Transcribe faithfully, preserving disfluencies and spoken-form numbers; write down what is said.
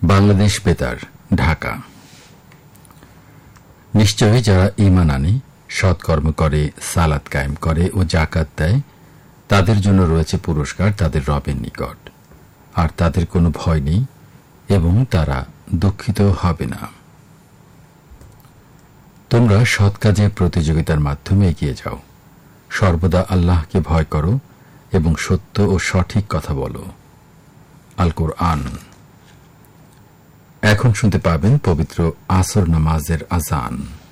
বাংলাদেশ বেতার, ঢাকা। নিশ্চয়ই যারা ঈমান আনে, সৎকর্ম করে, সালাত কায়েম করে ও যাকাত দেয়, তাদের জন্য রয়েছে পুরস্কার তাদের রবের নিকট, আর তাদের কোনো ভয় নেই এবং তারা দুঃখিত হবে না। তোমরা সৎ কাজে প্রতিযোগিতার মাধ্যমে এগিয়ে যাও, সর্বদা আল্লাহকে ভয় করো এবং সত্য ও সঠিক কথা বলো। আল কোরআন। এখন শুনতে পাবেন পবিত্র আসর নামাজের আযান।